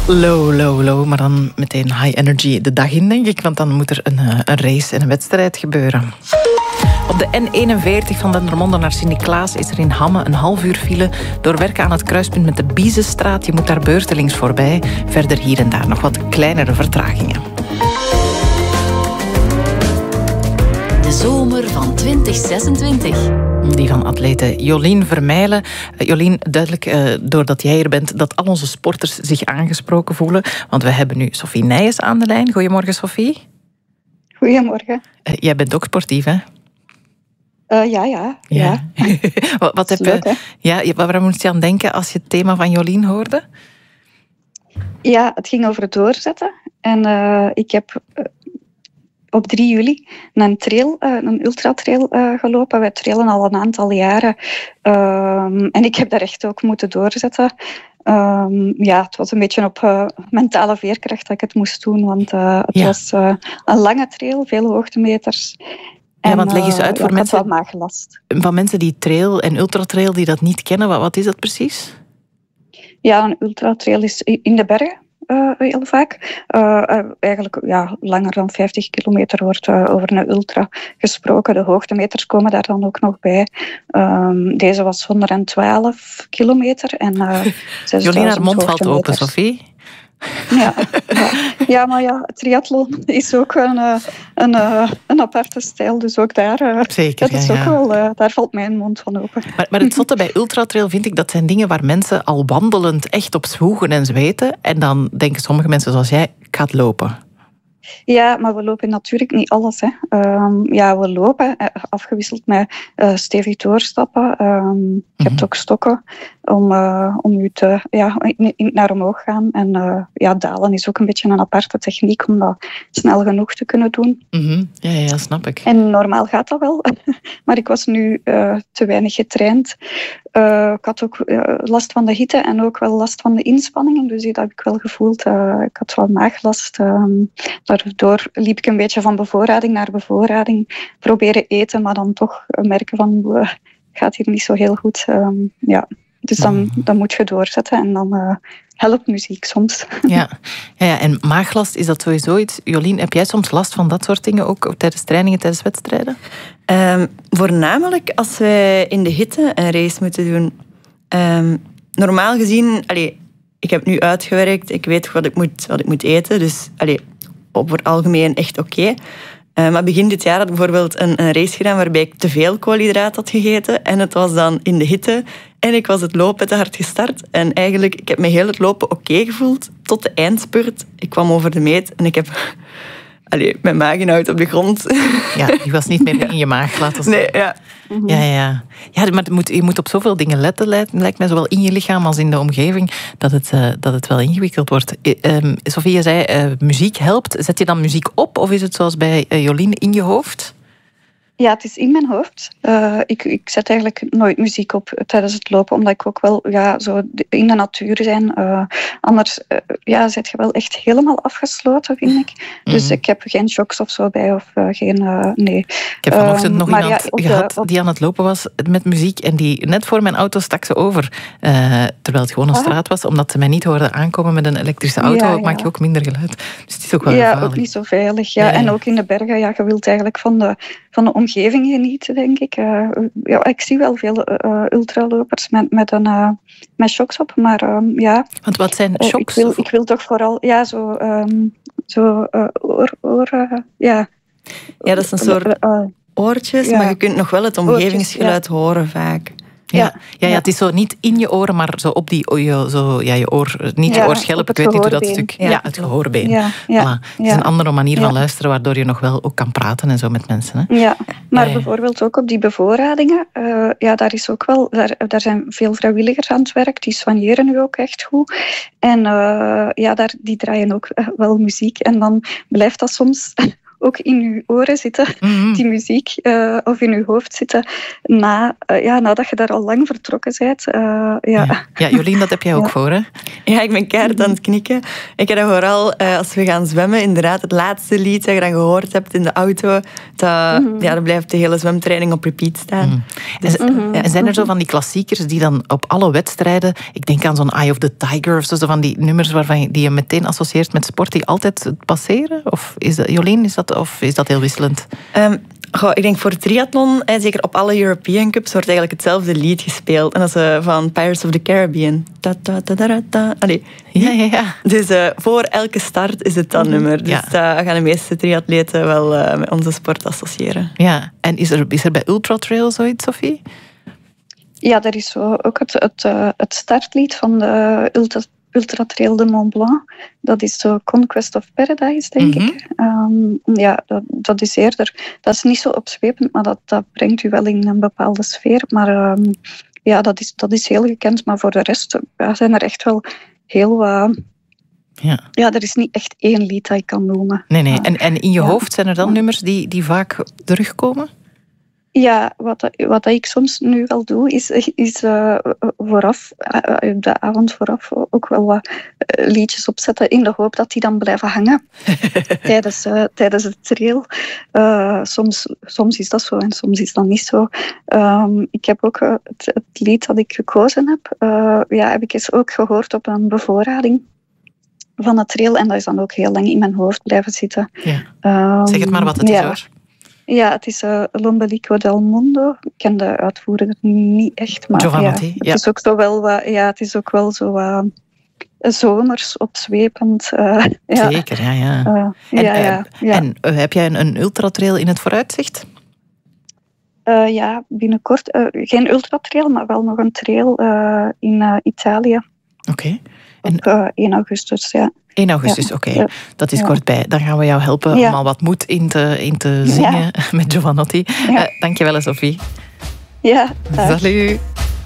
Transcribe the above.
Low, low, low, maar dan meteen high energy de dag in, denk ik. Want dan moet er een race en een wedstrijd gebeuren. Op de N41 van Dendermonde naar Sint-Niklaas is er in Hamme een half uur file door werken aan het kruispunt met de Biezenstraat. Je moet daar beurtelings voorbij. Verder hier en daar nog wat kleinere vertragingen. De zomer van 2026. Die van atlete Jolien Vermeijlen. Jolien, duidelijk doordat jij hier bent dat al onze sporters zich aangesproken voelen. Want we hebben nu Sophie Nijens aan de lijn. Goedemorgen, Sophie. Goedemorgen. Jij bent ook sportief, hè? Ja. Wat heb je? Ja, waar moet je aan denken als je het thema van Jolien hoorde? Ja, het ging over het doorzetten. En ik heb op 3 juli een ultratrail gelopen. Wij trailen al een aantal jaren. En ik heb daar echt ook moeten doorzetten. Het was een beetje op mentale veerkracht dat ik het moest doen. Want het was een lange trail, veel hoogtemeters. Ja, want leg eens uit voor mensen die trail en ultratrail die dat niet kennen. Wat is dat precies? Ja, een ultratrail is in de bergen. Heel vaak. Eigenlijk langer dan 50 kilometer wordt over een ultra gesproken. De hoogtemeters komen daar dan ook nog bij. Deze was 112 kilometer. Jolien, haar mond valt open, Sophie. Ja, maar triathlon is ook een aparte stijl. Dus ook daar, zeker, dat is ook wel, daar valt mijn mond van open. Maar het zotte bij ultratrail vind ik, dat zijn dingen waar mensen al wandelend echt op zwoegen en zweten. En dan denken sommige mensen zoals jij, ik ga het lopen. Ja, maar we lopen natuurlijk niet alles. Hè. We lopen afgewisseld met stevig doorstappen. Je hebt ook stokken om je te naar omhoog gaan. En dalen is ook een beetje een aparte techniek om dat snel genoeg te kunnen doen. Mm-hmm. Ja, snap ik. En normaal gaat dat wel, maar ik was nu te weinig getraind. Ik had ook last van de hitte en ook wel last van de inspanningen. Dus dat heb ik wel gevoeld. Ik had wel maaglast. Daardoor liep ik een beetje van bevoorrading naar bevoorrading. Proberen eten, maar dan toch merken van... gaat hier niet zo heel goed. Dus dan moet je doorzetten en dan helpt muziek soms. Ja, en maaglast, is dat sowieso iets? Jolien, heb jij soms last van dat soort dingen ook tijdens trainingen, tijdens wedstrijden? Voornamelijk als wij in de hitte een race moeten doen. Normaal gezien, ik heb nu uitgewerkt, ik weet wat ik moet eten, dus over het algemeen echt oké. Maar begin dit jaar had ik bijvoorbeeld een race gedaan waarbij ik te veel koolhydraat had gegeten. En het was dan in de hitte. En ik was het lopen te hard gestart. En eigenlijk, ik heb me heel het lopen oké gevoeld. Tot de eindspurt. Ik kwam over de meet en ik heb... mijn maaginhoud op de grond. Ja, die was niet meer in je maag, laten we zeggen. Nee, ja. Ja, maar je moet op zoveel dingen letten, lijkt mij, zowel in je lichaam als in de omgeving, dat het wel ingewikkeld wordt. Sophie, je zei, muziek helpt. Zet je dan muziek op, of is het zoals bij Jolien in je hoofd? Ja, het is in mijn hoofd. Ik zet eigenlijk nooit muziek op tijdens het lopen, omdat ik ook wel zo in de natuur ben. Anders zit je wel echt helemaal afgesloten, vind ik. Dus ik heb geen shocks of zo bij, of geen... nee. Ik heb vanochtend nog iemand gehad die aan het lopen was met muziek en die net voor mijn auto stak ze over. Terwijl het gewoon een straat was, omdat ze mij niet hoorden aankomen met een elektrische auto, maak je ook minder geluid. Dus het is ook wel gevaarlijk. Ja, ook niet zo veilig. Ja. En ook in de bergen, je wilt eigenlijk van de omgeving genieten, denk ik. Ik zie wel veel ultralopers met shocks op, maar Want wat zijn shocks? Ik wil toch vooral, Ja, dat is een soort oortjes, maar je kunt nog wel het omgevingsgeluid horen vaak. Ja, het is zo niet in je oren, maar zo op je oor, niet je oorschelp, ik weet niet hoe dat stuk... Ja, het gehoorbeen. Voilà. Het is een andere manier van luisteren, waardoor je nog wel ook kan praten en zo met mensen. Hè? Ja, maar bijvoorbeeld ook op die bevoorradingen, daar is ook wel... Daar zijn veel vrijwilligers aan het werk, die soigneren nu ook echt goed. En die draaien ook wel muziek. En dan blijft dat soms ook in uw oren zitten, die muziek, of in uw hoofd zitten, nadat je daar al lang vertrokken bent. Ja, Jolien, dat heb jij ook voor, hè? Ja, ik ben keihard aan het knikken. Ik heb dat vooral als we gaan zwemmen, inderdaad, het laatste lied dat je dan gehoord hebt in de auto, dat blijft de hele zwemtraining op repeat staan. En zijn er zo van die klassiekers die dan op alle wedstrijden, ik denk aan zo'n Eye of the Tiger of zo van die nummers die je meteen associeert met sport, die altijd passeren? Of is dat, Jolien, is dat heel wisselend? Ik denk voor triathlon, zeker op alle European Cups, wordt eigenlijk hetzelfde lied gespeeld. En dat is van Pirates of the Caribbean. Allee. Ja. Dus voor elke start is het dat nummer. Dus dat gaan de meeste triatleten wel met onze sport associëren. Ja, en is er bij Ultratrail zoiets, Sophie? Ja, er is zo ook het startlied van de Ultratrail de Mont Blanc. Dat is zo Conquest of Paradise, denk ik. Dat is eerder... Dat is niet zo opzwepend, maar dat brengt u wel in een bepaalde sfeer. Maar dat is heel gekend. Maar voor de rest zijn er echt wel heel wat... Ja, er is niet echt één lied dat ik kan noemen. Nee. En in je hoofd zijn er dan nummers die vaak terugkomen? Ja, wat ik soms nu wel doe, is vooraf, de avond vooraf, ook wel wat liedjes opzetten in de hoop dat die dan blijven hangen tijdens het trail. Soms is dat zo en soms is dat niet zo. Ik heb ook het lied dat ik gekozen heb, heb ik eens ook gehoord op een bevoorrading van het trail en dat is dan ook heel lang in mijn hoofd blijven zitten. Ja. Zeg het maar wat het is, hoor. Ja, het is L'Ombelico del Mondo. Ik ken de uitvoerder niet echt, maar Giovanotti, het is ook zo wel wat, het is ook wel zo zomers, opzwepend. Zeker, ja. En heb jij een ultratrail in het vooruitzicht? Binnenkort. Geen ultratrail, maar wel nog een trail in Italië. Oké. Op 1 augustus, 1 augustus, oké. Dat is kort bij. Dan gaan we jou helpen om al wat moed in te zingen met Giovanotti. Dankjewel, Sophie. Ja. Salut.